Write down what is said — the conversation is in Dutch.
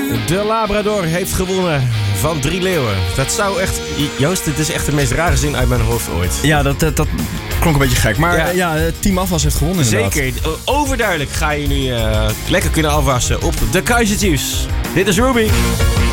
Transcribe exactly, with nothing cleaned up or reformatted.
De Labrador heeft gewonnen van Drie Leeuwen. Dat zou echt... Joost, dit is echt de meest rare zin uit mijn hoofd ooit. Ja, dat, dat, dat klonk een beetje gek. Maar ja, ja Team Afwas heeft gewonnen inderdaad. Zeker. Overduidelijk ga je nu uh, lekker kunnen afwassen op de Kaiser Chiefs. Dit is Ruby.